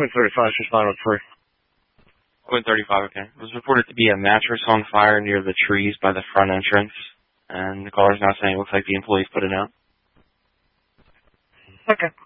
Quint 35, she's 503. Quint 35, okay. It was reported to be a mattress on fire near the trees by the front entrance, and the caller's now saying it looks like the employees put it out. Okay.